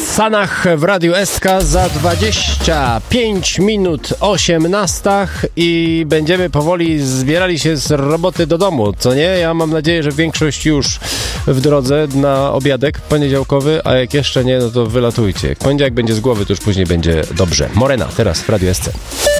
Sanach w Radiu SK za 25 minut 18 i będziemy powoli zbierali się z roboty do domu, co nie? Ja mam nadzieję, że większość już w drodze na obiadek poniedziałkowy, a jak jeszcze nie, no to wylatujcie. Jak poniedziałek będzie z głowy, to już później będzie dobrze. Morena, teraz w Radiu SK.